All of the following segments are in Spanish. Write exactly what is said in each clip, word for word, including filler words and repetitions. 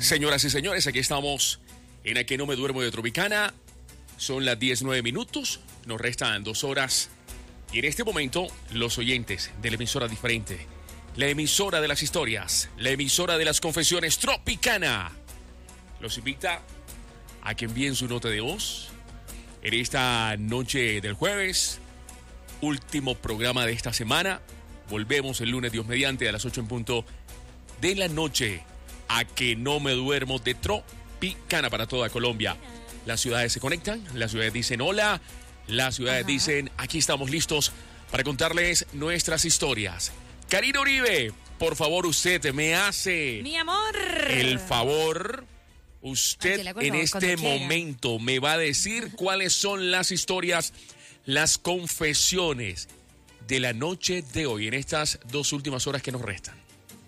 Señoras y señores, aquí estamos en A Que No Me Duermo de Tropicana. Son las diecinueve minutos, nos restan dos horas. Y en este momento, los oyentes de la emisora diferente, la emisora de las historias, la emisora de las confesiones Tropicana, los invita a que envíen su nota de voz en esta noche del jueves, último programa de esta semana. Volvemos el lunes, Dios mediante, a las ocho en punto de la noche. A Que No Me Duermo de Tropicana para toda Colombia. Las ciudades se conectan, las ciudades dicen hola, las ciudades Ajá. dicen aquí estamos listos para contarles nuestras historias. Karina Uribe, por favor, usted me hace... Mi amor. El favor, usted Ay, en este momento me va a decir cuáles son las historias, las confesiones de la noche de hoy, en estas dos últimas horas que nos restan.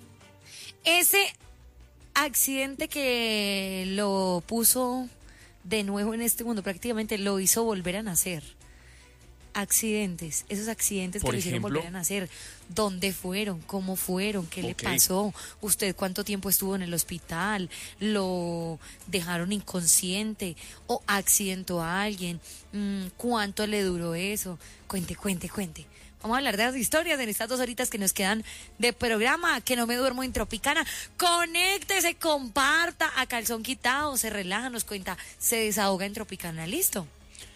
Ese accidente que lo puso de nuevo en este mundo, prácticamente lo hizo volver a nacer. Accidentes, esos accidentes Por que lo hicieron ejemplo, volver a nacer. ¿Dónde fueron? ¿Cómo fueron? ¿Qué okay. le pasó? ¿Usted cuánto tiempo estuvo en el hospital? ¿Lo dejaron inconsciente? ¿O accidentó a alguien? ¿Cuánto le duró eso? Cuente, cuente, cuente. Vamos a hablar de las historias en estas dos horitas que nos quedan de programa. Que no me duermo en Tropicana. Conéctese, comparta a calzón quitado, se relaja, nos cuenta, se desahoga en Tropicana. ¿Listo?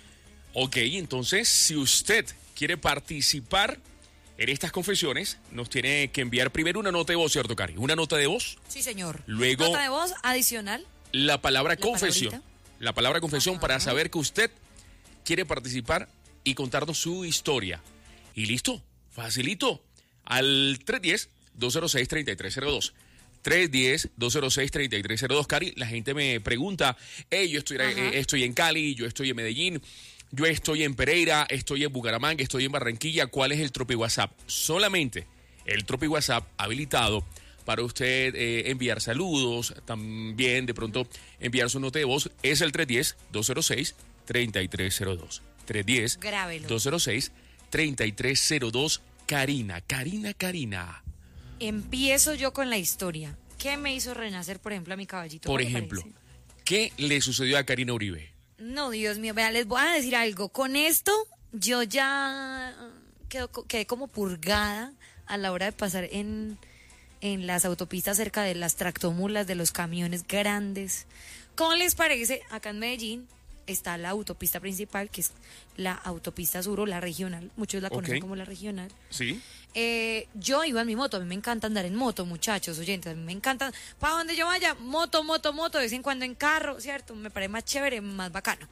Ok, entonces, si usted quiere participar en estas confesiones, nos tiene que enviar primero una nota de voz, ¿cierto, Cari? Una nota de voz. Sí, señor. Luego, nota de voz adicional. La palabra la confesión. Palabrita. La palabra confesión Ajá. para saber que usted quiere participar y contarnos su historia. Y listo, facilito. Al tres uno cero, dos cero seis, tres tres cero dos. tres uno cero, dos cero seis, tres tres cero dos. Cari, la gente me pregunta, hey, yo estoy, eh, estoy en Cali, yo estoy en Medellín, yo estoy en Pereira, estoy en Bucaramanga, estoy en Barranquilla. ¿Cuál es el Tropi WhatsApp? Solamente el Tropi WhatsApp habilitado para usted eh, enviar saludos, también de pronto enviar su nota de voz, es el tres uno cero, dos cero seis, tres tres cero dos. tres uno cero, dos cero seis, tres tres cero dos. Karina, Karina, Karina. Empiezo yo con la historia. ¿Qué me hizo renacer, por ejemplo, a mi caballito? Por ejemplo, ¿qué le sucedió a Karina Uribe? No, Dios mío, vea, les voy a decir algo. Con esto, yo ya quedo, quedé como purgada a la hora de pasar en, en las autopistas cerca de las tractomulas, de los camiones grandes. ¿Cómo les parece? Acá en Medellín está la autopista principal, que es la autopista sur o la regional, muchos la conocen okay. como la regional. Sí. Eh, yo iba en mi moto, a mí me encanta andar en moto, muchachos, oyentes, a mí me encanta, para donde yo vaya, moto, moto, moto, de vez en cuando en carro, ¿cierto? Me parece más chévere, más bacano.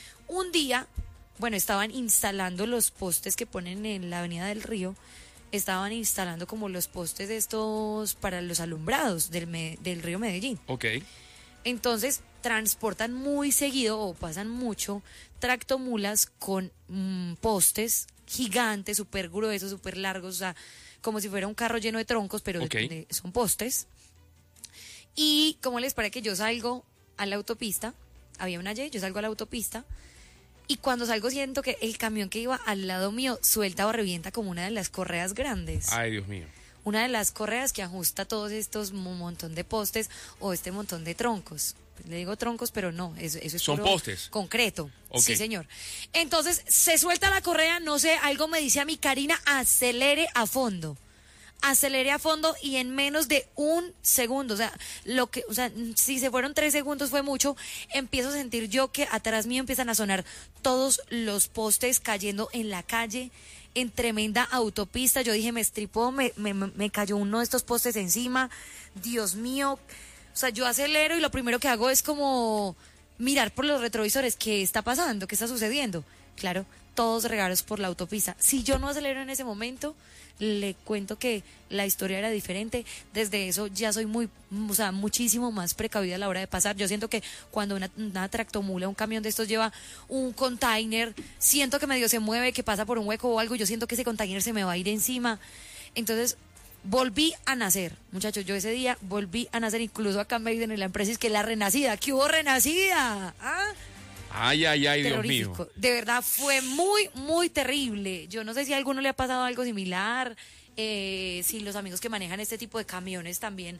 Un día, bueno, estaban instalando los postes que ponen en la Avenida del Río, estaban instalando como los postes estos para los alumbrados del, me, del río Medellín. Ok. Entonces, transportan muy seguido o pasan mucho tractomulas con mmm, postes gigantes, súper gruesos, súper largos, o sea, como si fuera un carro lleno de troncos, pero okay. de, de, son postes. Y como les parece que yo salgo a la autopista, había una Y, yo salgo a la autopista, y cuando salgo siento que el camión que iba al lado mío suelta o revienta como una de las correas grandes. Ay, Dios mío. Una de las correas que ajusta todos estos montón de postes o este montón de troncos. Le digo troncos, pero no, eso, eso es ¿Son postes? Concreto. Okay. Sí, señor. Entonces, se suelta la correa, no sé, algo me dice a mi Karina, acelere a fondo. Acelere a fondo y en menos de un segundo, o sea, lo que, o sea, si se fueron tres segundos fue mucho, empiezo a sentir yo que atrás mío empiezan a sonar todos los postes cayendo en la calle, en tremenda autopista. Yo dije, me estripó, me, me, me cayó uno de estos postes encima, Dios mío. O sea, yo acelero y lo primero que hago es como mirar por los retrovisores qué está pasando, qué está sucediendo. Claro, todos regados por la autopista. Si yo no acelero en ese momento, le cuento que la historia era diferente. Desde eso ya soy muy, o sea, muchísimo más precavida a la hora de pasar. Yo siento que cuando una, una tractomula, un camión de estos lleva un container, siento que medio se mueve, que pasa por un hueco o algo, yo siento que ese container se me va a ir encima. Entonces, volví a nacer, muchachos, yo ese día volví a nacer, incluso acá me dicen en la empresa, es que la renacida, ¿qué hubo renacida? ¿Ah? Ay, ay, ay, Dios mío. De verdad, fue muy, muy terrible. Yo no sé si a alguno le ha pasado algo similar, eh, si los amigos que manejan este tipo de camiones también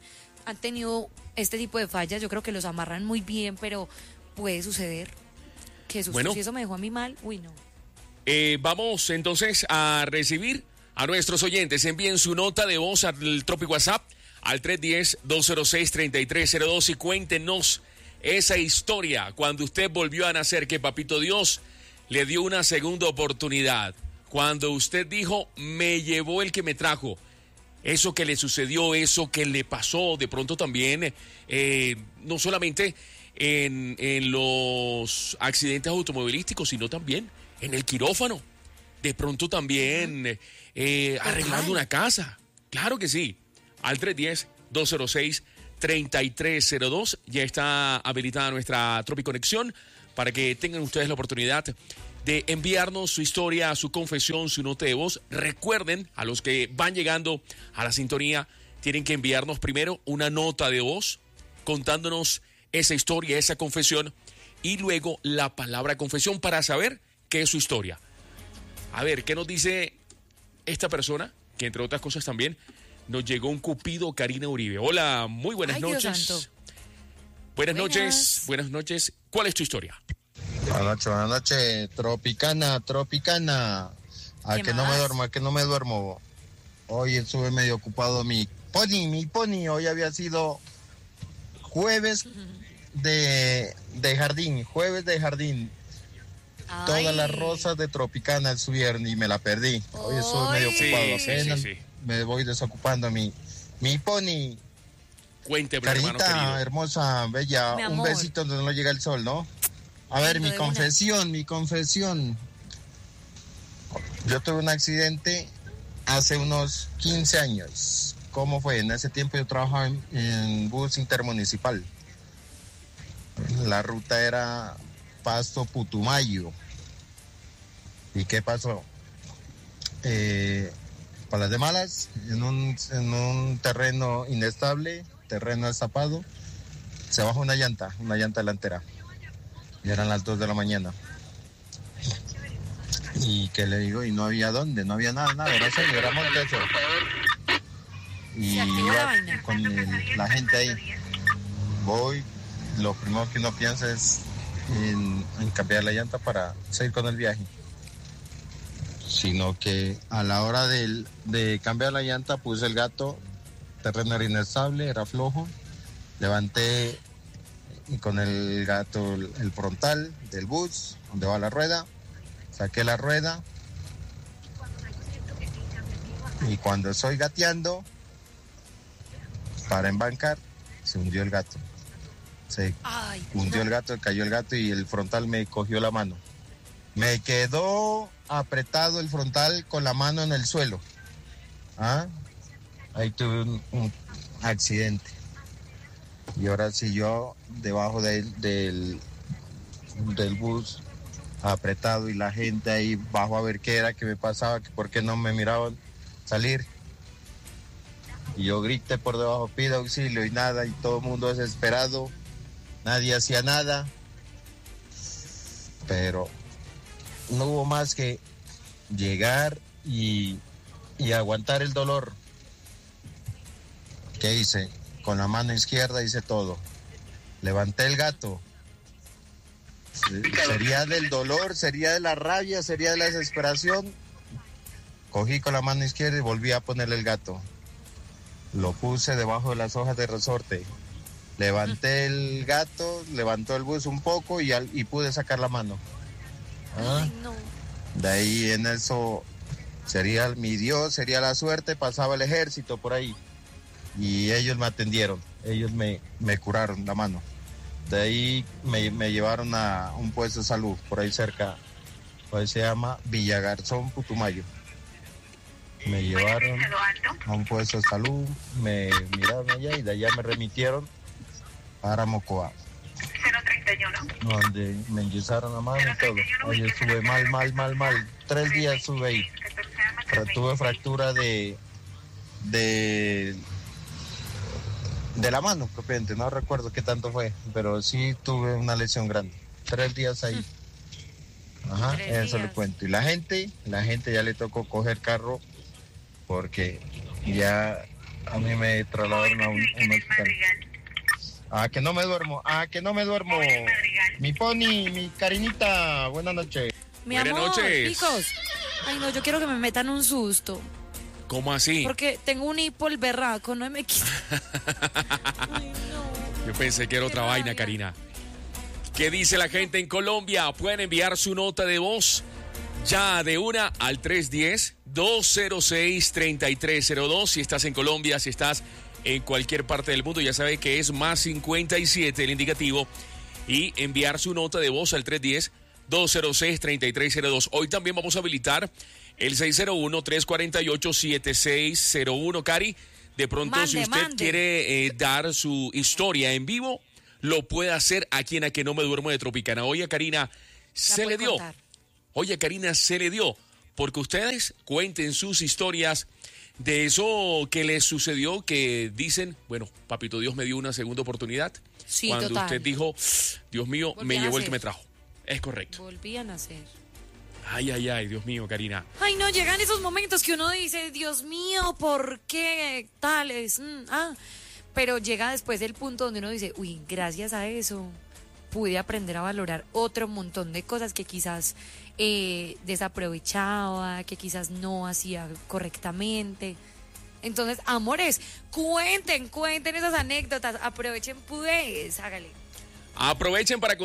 han tenido este tipo de fallas. Yo creo que los amarran muy bien, pero puede suceder. Que susto, Bueno. si eso me dejó a mí mal, uy, no. Eh, vamos entonces a recibir a nuestros oyentes. Envíen su nota de voz al Tropic WhatsApp al tres uno cero, dos cero seis, tres tres cero dos y cuéntenos esa historia cuando usted volvió a nacer, que Papito Dios le dio una segunda oportunidad. Cuando usted dijo, me llevó el que me trajo. Eso que le sucedió, eso que le pasó, de pronto también, eh, no solamente en, en los accidentes automovilísticos, sino también en el quirófano. De pronto también eh, arreglando una casa. Claro que sí. Al tres uno cero, dos cero seis, tres tres cero dos ya está habilitada nuestra Tropi Conexión para que tengan ustedes la oportunidad de enviarnos su historia, su confesión, su nota de voz. Recuerden, a los que van llegando a la sintonía, tienen que enviarnos primero una nota de voz contándonos esa historia, esa confesión, y luego la palabra confesión para saber qué es su historia. A ver, ¿qué nos dice esta persona? Que entre otras cosas también nos llegó un cupido, Karina Uribe. Hola, muy buenas Ay, Dios noches. santo. Buenas, Buenas. noches, buenas noches. ¿Cuál es tu historia? Buenas noches, buenas noches. Tropicana, Tropicana. A ¿Qué que no me más? duermo, a que no me duermo. Hoy estuve medio ocupado mi pony, mi pony. Hoy había sido jueves de, de jardín, jueves de jardín. Ay. Todas las rosas de Tropicana estuvieron y me la perdí. Hoy estuve medio Ay. ocupado. Sí, sí, Apenas sí, sí. me voy desocupando mi, mi pony. Cuénteme, hermano Carinita querido. hermosa, bella, Mi un amor. besito donde no llega el sol, ¿no? A ver, Lindo mi de una. confesión, mi confesión. Yo tuve un accidente hace unos quince años. ¿Cómo fue? En ese tiempo yo trabajaba en, en bus intermunicipal. La ruta era Pasto-Putumayo. ¿Y qué pasó? Eh, para las de malas, en un, en un terreno inestable, terreno destapado, se bajó una llanta, una llanta delantera. Y eran las dos de la mañana. Y que le digo, y no había dónde, no había nada, nada, era serio, era monte eso. Y Se activó la iba vaina. con el- la gente ahí. Voy, lo primero que uno piensa es en, en cambiar la llanta para seguir con el viaje. Sino que a la hora de, de cambiar la llanta puse el gato, terreno era inestable, era flojo, levanté y con el gato el, el frontal del bus, donde va la rueda, saqué la rueda y cuando estoy gateando para embancar, se hundió el gato. Se Ay, hundió no. el gato, cayó el gato y el frontal me cogió la mano. Me quedó apretado el frontal con la mano en el suelo. ¿Ah? Ahí tuve un, un accidente. Y ahora sí yo debajo del, del, del bus apretado y la gente ahí bajo a ver qué era que me pasaba, que por qué no me miraban salir. Y yo grité por debajo, pido auxilio y nada, y todo el mundo desesperado, nadie hacía nada. Pero no hubo más que llegar y, y aguantar el dolor. ¿Qué hice? Con la mano izquierda hice todo. Levanté el gato. Sería del dolor, sería de la rabia, sería de la desesperación. Cogí con la mano izquierda y volví a ponerle el gato. Lo puse debajo de las hojas de resorte. Levanté el gato, levantó el bus un poco y, al- y pude sacar la mano. ¿Ah? Ay, no. De ahí en eso sería mi Dios, sería la suerte, pasaba el ejército por ahí. Y ellos me atendieron, ellos me, me curaron la mano. De ahí me, me llevaron a un puesto de salud, por ahí cerca, por ahí se llama Villagarzón, Putumayo. Me llevaron a un puesto de salud, me miraron allá y de allá me remitieron para Mocoa, donde me enyesaron la mano y todo. Ahí estuve mal, mal, mal, mal. Tres días estuve ahí. Fra- Tuve fractura de, de, de la mano propiamente, no recuerdo qué tanto fue, pero sí tuve una lesión grande. Tres días ahí. Ajá, Tres eso le días. cuento. Y la gente, la gente ya le tocó coger carro porque ya A mí me trasladaron a un, un hospital. Ah, que no me duermo. Ah, que no me duermo. Mi pony, mi Karinita. Buenas noches. Mi Buenas amor, noches. chicos. Ay, no, yo quiero que me metan un susto. ¿Cómo así? Porque tengo un hipo el berraco, no me quita. Ay, no. Yo pensé que era otra vaina, Karina. ¿Qué dice la gente en Colombia? Pueden enviar su nota de voz ya de una al tres uno cero, dos cero seis, tres tres cero dos. Si estás en Colombia, si estás en cualquier parte del mundo, ya sabe que es más cincuenta y siete el indicativo. Y enviar su nota de voz al tres uno cero, dos cero seis, tres tres cero dos. Hoy también vamos a habilitar el seis cero uno, tres cuatro ocho, siete seis cero uno. Cari, de pronto Mande, si usted mande. quiere eh, dar su historia en vivo, lo puede hacer aquí en A Que No Me Duermo de Tropicana. Oye, Karina, se puede le dio. contar. Oye, Karina, se le dio. Porque ustedes cuenten sus historias de eso que les sucedió, que dicen, bueno, papito Dios me dio una segunda oportunidad. Sí, Cuando total. usted dijo, Dios mío, Volví me a llevó el que nacer. me trajo. Es correcto. Volví a nacer. Ay, ay, ay, Dios mío, Karina. Ay, no, llegan esos momentos que uno dice, Dios mío, ¿por qué tales? Mm, ah. Pero llega después el punto donde uno dice, uy, gracias a eso pude aprender a valorar otro montón de cosas que quizás eh, desaprovechaba, que quizás no hacía correctamente. Entonces, amores, cuenten, cuenten esas anécdotas, aprovechen, pues, hágale. Aprovechen para